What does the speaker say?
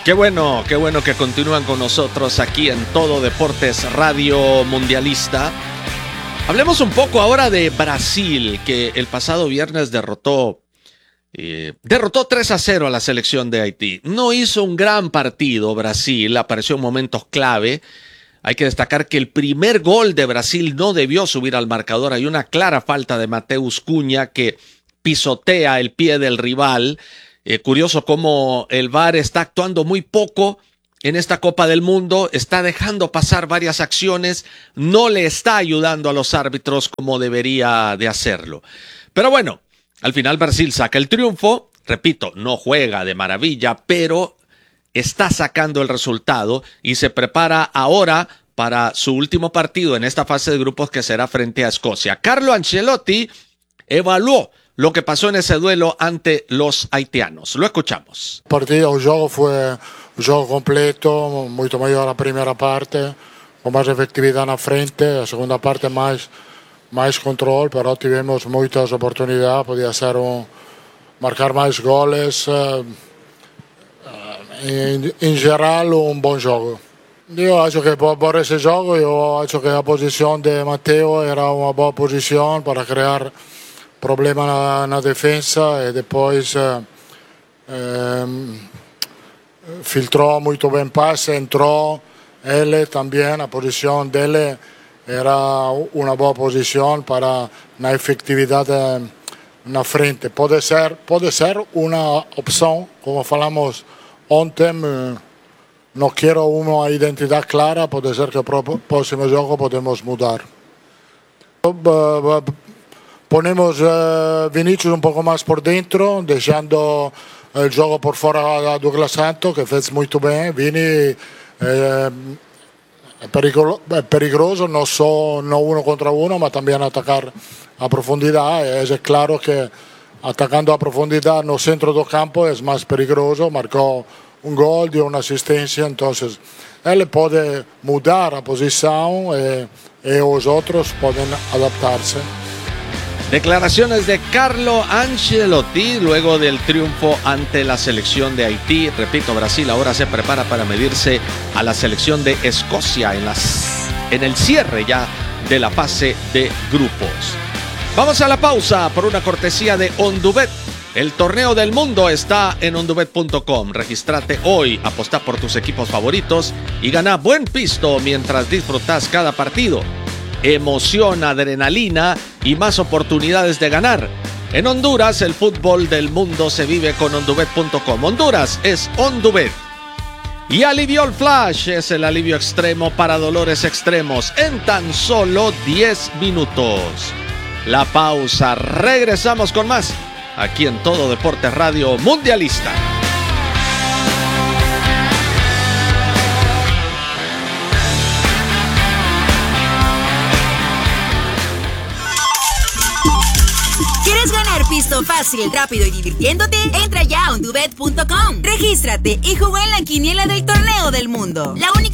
Qué bueno que continúan con nosotros aquí en Todo Deportes Radio Mundialista. Hablemos un poco ahora de Brasil, que el pasado viernes derrotó 3-0 a la selección de Haití. No hizo un gran partido Brasil, apareció en momentos clave. Hay que destacar que el primer gol de Brasil no debió subir al marcador. Hay una clara falta de Mateus Cunha que pisotea el pie del rival. Curioso cómo el VAR está actuando muy poco en esta Copa del Mundo, está dejando pasar varias acciones, no le está ayudando a los árbitros como debería de hacerlo. Pero bueno, al final Brasil saca el triunfo, repito, no juega de maravilla, pero está sacando el resultado y se prepara ahora para su último partido en esta fase de grupos que será frente a Escocia. Carlo Ancelotti evaluó lo que pasó en ese duelo ante los haitianos. Lo escuchamos. El juego fue un juego completo, mucho mayor la primera parte, con más efectividad en la frente, la segunda parte más control, pero tuvimos muchas oportunidades, podía ser marcar más goles, en general un buen juego. Yo creo que por ese juego, yo creo que la posición de Matteo era una buena posición para crear problema en la defensa y después filtró muy bien pase, entró él también, la posición de él era una buena posición para la efectividad en la frente. Puede ser una opción, como hablamos antes, no quiero una identidad clara, puede ser que el próximo juego podemos mudar. Ponemos Vinicius un poco más por dentro, dejando el juego por fuera a Douglas Santos, que hace muy bien. Vini es peligroso, no uno contra uno, pero también atacar a profundidad. Es claro que atacando a profundidad en el centro del campo es más peligroso. Marcó un gol, dio una asistencia, entonces él puede mudar la posición y los otros pueden adaptarse. Declaraciones de Carlo Ancelotti luego del triunfo ante la selección de Haití. Repito, Brasil ahora se prepara para medirse a la selección de Escocia en el cierre ya de la fase de grupos. Vamos a la pausa por una cortesía de Ondubet. El torneo del mundo está en ondubet.com. Regístrate hoy, apostá por tus equipos favoritos y gana buen pisto mientras disfrutas cada partido. Emoción, adrenalina y más oportunidades de ganar. En Honduras, el fútbol del mundo se vive con ondubet.com. Honduras es Ondubet. Y Aliviol Flash es el alivio extremo para dolores extremos en tan solo 10 minutos. La pausa, regresamos con más aquí en Todo Deportes Radio Mundialista. ¿Quieres ganar pisto fácil, rápido y divirtiéndote? Entra ya a ondubet.com. Regístrate y juega en la quiniela del torneo del mundo. La única